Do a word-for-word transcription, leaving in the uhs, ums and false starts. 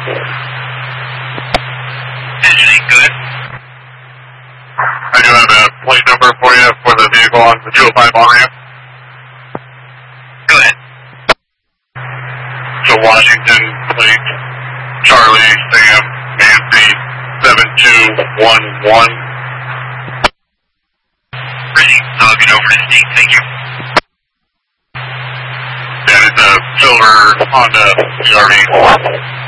Engine ain't good. I do have a plate number for you for the vehicle on the two oh five on ramp. Go ahead. So Washington plate Charlie Sam Nancy seven two one one. Ready. I'll get over to Steve. Thank you. That is a silver Honda C R V.